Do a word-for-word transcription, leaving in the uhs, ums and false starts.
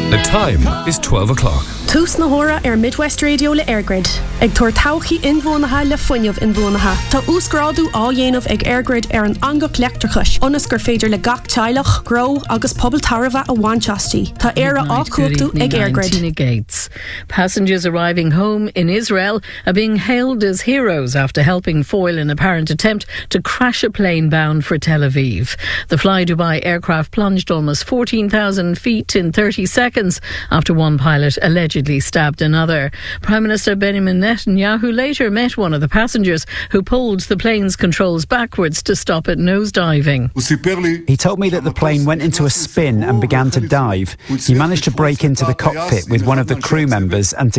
The time is twelve o'clock. Tús na hóra ar Midwest Radio le Airgrid. Ag tuair tauchaí inbhuanaithe le fuinneamh inbhuanaithe. Tá úsgrádu á dhéanamh ag Airgrid ar an angach leachtrachais. Onas gur féidir le gach teilech, gro agus pobl tarva a Wanchastí. Tá éire á cuachtaú ag Airgrid. Tina Gates. Passengers arriving home in Israel are being hailed as heroes after helping foil an apparent attempt to crash a plane bound for Tel Aviv. The Fly Dubai aircraft plunged almost fourteen thousand feet in thirty seconds after one pilot allegedly stabbed another. Prime Minister Benjamin Netanyahu later met one of the passengers who pulled the plane's controls backwards to stop it nosediving. He told me that the plane went into a spin and began to dive. He managed to break into the cockpit with one of the crew members and to